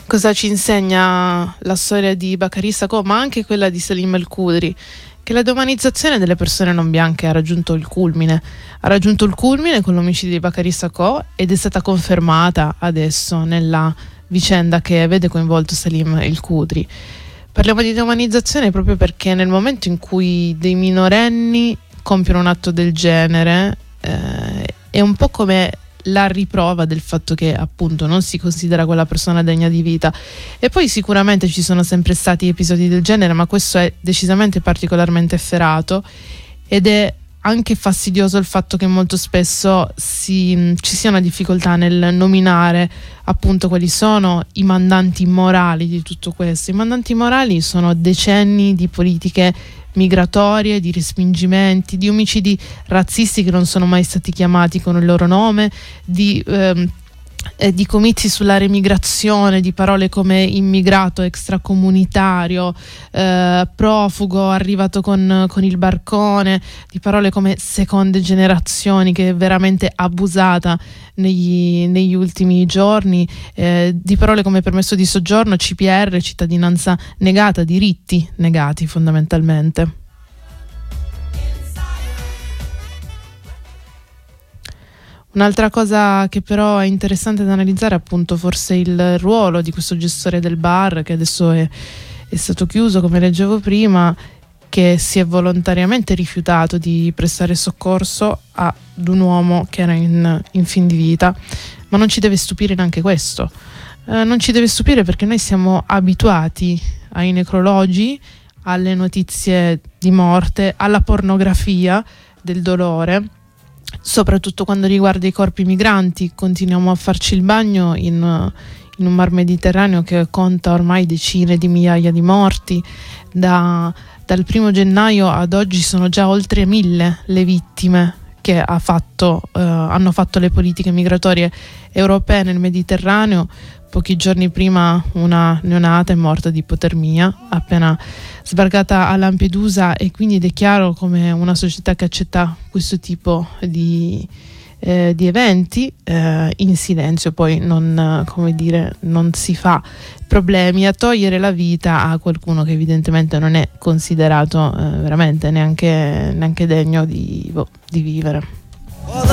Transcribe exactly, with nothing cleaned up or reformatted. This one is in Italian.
Cosa ci insegna la storia di Bakary Sakho, ma anche quella di Salim El-Khudri? Che la demonizzazione delle persone non bianche ha raggiunto il culmine. Ha raggiunto il culmine con l'omicidio di Bakary Sakho ed è stata confermata adesso nella vicenda che vede coinvolto Salim El-Khudri. Parliamo di demonizzazione proprio perché nel momento in cui dei minorenni compiono un atto del genere eh, è un po' come la riprova del fatto che appunto non si considera quella persona degna di vita. E poi sicuramente ci sono sempre stati episodi del genere, ma questo è decisamente particolarmente efferato ed è anche fastidioso il fatto che molto spesso si, ci sia una difficoltà nel nominare appunto quali sono i mandanti morali di tutto questo. I mandanti morali sono decenni di politiche migratorie, di respingimenti, di omicidi razzisti che non sono mai stati chiamati con il loro nome, di, ehm, eh, di comizi sulla remigrazione, di parole come immigrato, extracomunitario, eh, profugo, arrivato con, con il barcone, di parole come seconde generazioni, che è veramente abusata negli, negli ultimi giorni, eh, di parole come permesso di soggiorno, C P R, cittadinanza negata, diritti negati fondamentalmente. Un'altra cosa che però è interessante da analizzare è appunto forse il ruolo di questo gestore del bar, che adesso è, è stato chiuso, come leggevo prima, che si è volontariamente rifiutato di prestare soccorso ad un uomo che era in, in fin di vita. Ma non ci deve stupire neanche questo. Eh, non ci deve stupire perché noi siamo abituati ai necrologi, alle notizie di morte, alla pornografia del dolore. Soprattutto quando riguarda i corpi migranti, continuiamo a farci il bagno in, in un mar Mediterraneo che conta ormai decine di migliaia di morti. Da, dal primo gennaio ad oggi sono già oltre mille le vittime che ha fatto, eh, hanno fatto le politiche migratorie europee nel Mediterraneo. Pochi giorni prima una neonata è morta di ipotermia appena sbarcata a Lampedusa, e quindi è chiaro come una società che accetta questo tipo di, eh, di eventi eh, in silenzio poi non, come dire, non si fa problemi a togliere la vita a qualcuno che evidentemente non è considerato eh, veramente neanche, neanche degno di, boh, di vivere.